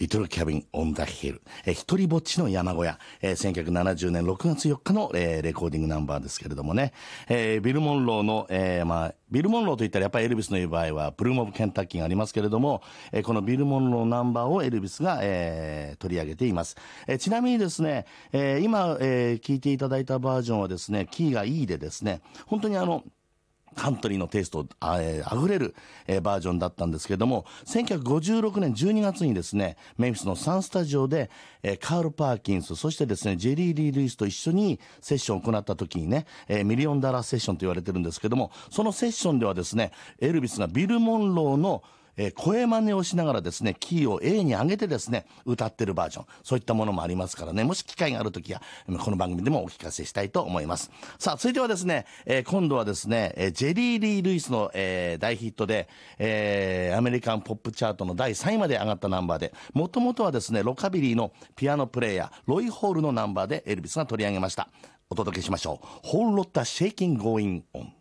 リトルキャビンオンダヒル、一人ぼっちの山小屋、1970年6月4日の、レコーディングナンバーですけれどもね、ビル・モンローの、ビル・モンローといったらやっぱりエルビスの言う場合はプルーム・オブ・ケンタッキーがありますけれども、このビル・モンローナンバーをエルビスが、取り上げています。ちなみにですね、今、聴いていただいたバージョンはですね、キーが E でですね、本当にカントリーのテイストあふれる、バージョンだったんですけれども、1956年12月にですね、メンフィスのサンスタジオで、カール・パーキンス、そしてですね、ジェリー・リー・ルイスと一緒にセッションを行った時にね、ミリオンダラーセッションと言われてるんですけども、そのセッションではですね、エルビスがビル・モンローの声真似をしながらですね、キーを A に上げてですね、歌ってるバージョン、そういったものもありますからね、もし機会があるときは、この番組でもお聞かせしたいと思います。さあ、続いてはですね、今度はですね、ジェリー・リー・ルイスの、大ヒットで、アメリカンポップチャートの第3位まで上がったナンバーで、もともとはですね、ロカビリーのピアノプレイヤー、ロイ・ホールのナンバーでエルビスが取り上げました。お届けしましょう。Whole Lotta Shaking Going On。